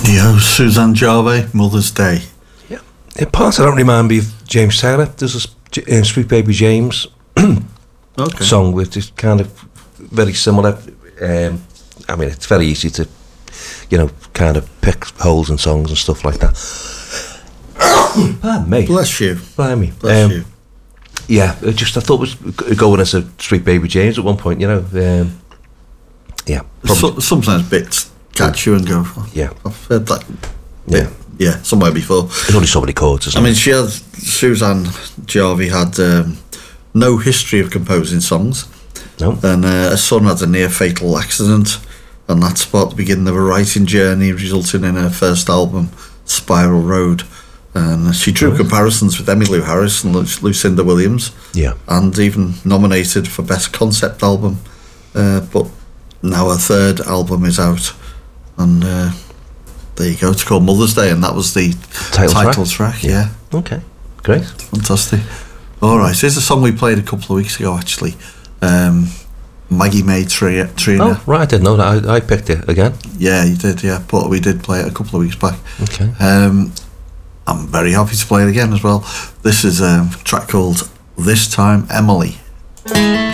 Yo, Suzanne Jarvey, Mother's Day. Yeah. In parts, I don't remind me of James Taylor. There's a Sweet Baby James song which is kind of very similar. I mean, it's very easy to, kind of pick holes in songs and stuff like that. Pardon me. Bless you. Pardon me. Bless you. Yeah, I thought it was going as a Sweet Baby James at one point, yeah. Sometimes bits catch you and go, yeah. I've heard that bit, yeah, somewhere before. There's only so many chords, isn't I mean, Suzanne Jarvey had no history of composing songs. No. And her son had a near fatal accident, and that sparked the beginning of a writing journey, resulting in her first album, Spiral Road. And she drew comparisons with Emmylou Harris and Lucinda Williams. Yeah. And even nominated for Best Concept Album. But now her third album is out. And there you go. It's called Mother's Day, and that was the title track. Yeah. Okay. Great. Fantastic. All right. Here's a song we played a couple of weeks ago, actually. Maggie May Trina. Oh, right. I didn't know that. I picked it again. Yeah, you did, yeah. But we did play it a couple of weeks back. Okay. I'm very happy to play it again as well. This is a track called This Time Emily.